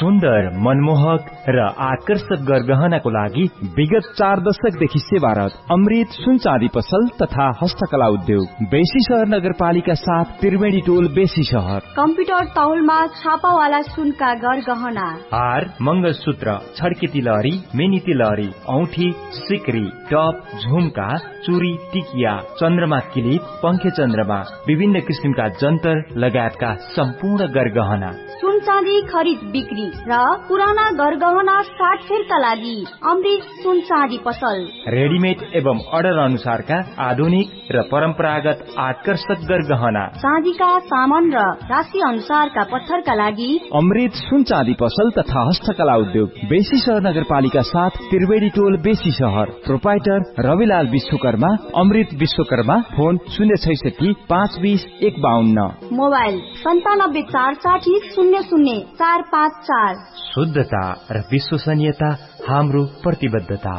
सुन्दर, मनमोहक र आकर्षक गरगहनाको लागि विगत 4 दशकदेखि सेवारत अमृत सुन चाँदी पसल तथा हस्तकला उद्योग, बेसी शहर नगरपालिका 7, त्रिवेणी टोल, बेसी शहर। कम्प्युटर तौलमा छापावाला सुनका गरगहना, हार, मंगलसूत्र, छड्के तिलहरी, मिनी तिलहरी, औठी, सिक्री, टप, झुमका, चुरी, टिकिया, चन्द्रमा किलिप, पंखे चन्द्रमा, विभिन्न किसिमका जन्तर लगायतका सम्पूर्ण गरगहना। सुन चाँदी खरिद बिक्री र पुराना गरगहना साटफेरका लागि अमृत सुन चाँदी पसल। रेडिमेड एवं अर्डर अनुसारका आधुनिक र परम्परागत आकर्षक गरगहना, चाँदीका सामान र राशि अनुसारका पत्थरका लागि अमृत सुन चाँदी पसल तथा हस्तकला उद्योग, बेसी शहर नगरपालिका 7, त्रिवेणी टोल, बेसी शहर। प्रोपाइटर रविलाल विश्वकर्मा, अमृत विश्वकर्मा। फोन 066 520 152। मोबाइल 97 460 00 454। शुद्धता र विश्वसनीयता हाम्रो प्रतिबद्धता।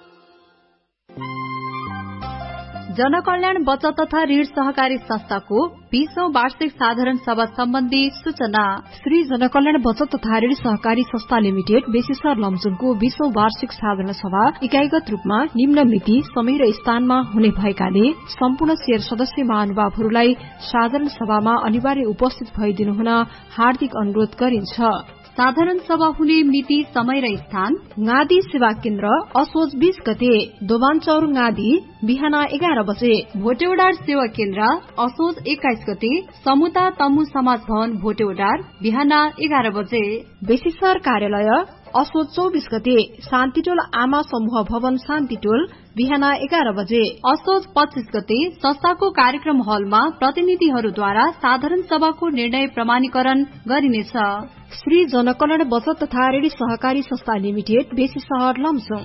जनकल्याण बचत तथा ऋण सहकारी संस्थाको 20औं वार्षिक साधारण सभा सम्बन्धी सूचना। श्री जनकल्याण बचत तथा ऋण सहकारी संस्था लिमिटेड बेसी शहर लमजुङको 20औं वार्षिक साधारण सभा इकाइगत रूपमा निम्न मिति, समय र स्थानमा हुने भएकाले सम्पूर्ण शेयर सदस्य महानुभावहरूलाई साधारण सभामा अनिवार्य उपस्थित भइदिनु हुन हार्दिक अनुरोध गरिन्छ। साधारण सभा हुने मिति, समय र स्थान: गादी सेवा केन्द्र, असोज 20 गते, दोभानचौर गादी, बिहान 11 बजे। भोटेउडार सेवा केन्द्र, असोज 21 गते, समुता तमु समाज भवन, भोटेउडार, बिहान 11 बजे। बेसी शहर कार्यालय, असोज 24 गते, शान्तिटोल आमा समूह भवन, शान्तिटोल, बिहान 11 बजे। असोज 25 गते, संस्थाको कार्यक्रम हलमा प्रतिनिधिहरूद्वारा साधारण सभाको निर्णय प्रमाणीकरण गरिनेछ। श्री जनकल्याण बचत तथा ऋण सहकारी संस्था लिमिटेड बेसी शहर लमजुङ।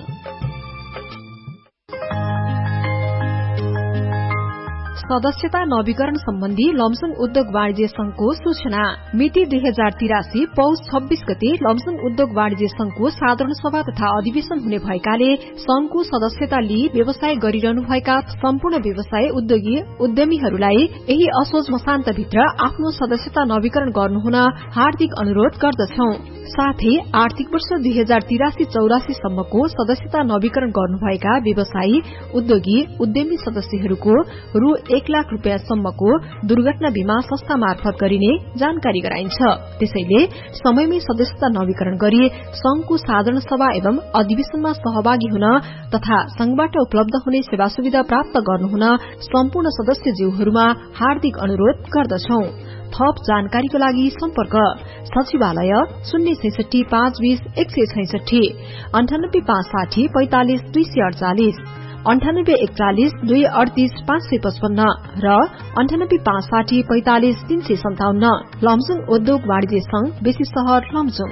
सदस्यता नवीकरण सम्बन्धी लमजुङ उद्योग वाणिज्य संघको सूचना। मिति 2083 पौष 26 गते लमजुङ उद्योग वाणिज्य संघको साधारण सभा तथा अधिवेशन हुने भएकाले संघको सदस्यता लिई व्यवसाय गरिरहनुभएका सम्पूर्ण व्यवसाय उद्योगी उद्यमीहरूलाई यही असोज मसान्तभित्र आफ्नो सदस्यता नवीकरण गर्नुहुन हार्दिक अनुरोध गर्दछौं। साथै आर्थिक वर्ष 2083-84 सम्मको सदस्यता नवीकरण गर्नुभएका व्यवसायी उद्योगी उद्यमी सदस्यहरूको रु 1 लाख रुपियाँसम्मको दुर्घटना बीमा संस्था मार्फत गरिने जानकारी गराइन्छ। त्यसैले समयमै सदस्यता नवीकरण गरी संघको साधारण सभा एवं अधिवेशनमा सहभागी हुन तथा संघबाट उपलब्ध हुने सेवा सुविधा प्राप्त गर्नुहुन सम्पूर्ण सदस्यज्यूहरूमा हार्दिक अनुरोध गर्दछौं। थप जानकारीको लागि सम्पर्क सचिवालय 066 520 166, 98 560 45 248, 98 41 238 555 र 98 560 45 357। लमजुङ उद्योग वाणिज्य संघ, बेसी शहर लमजुङ।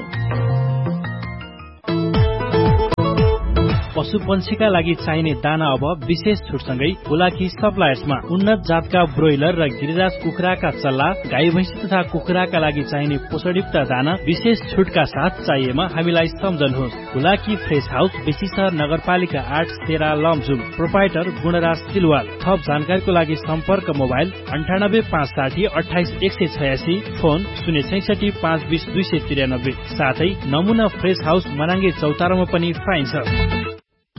पशुपन्छीका लागि चाहिने दाना अब विशेष छुटसँगै हुलाकी सप्लायर्समा उन्नत जातका ब्रोइलर र गिरिराज कुखुराका चल्ला, गाई भैँसी तथा कुखुराका लागि चाहिने पोषणयुक्त दाना विशेष छुटका साथ चाहिएमा हामीलाई सम्झनुहोस्। हुलाकी फ्रेश हाउस, बेसी शहर नगरपालिका 8, सेरा लमजुङ। प्रोपाइटर गुणराज सिलवाल। थप जानकारीको लागि सम्पर्क मोबाइल 98 560 28 186, फोन 066 520 293। साथै नमुना फ्रेश हाउस मनाङ्गे चौतारोमा पनि पाइन्छ।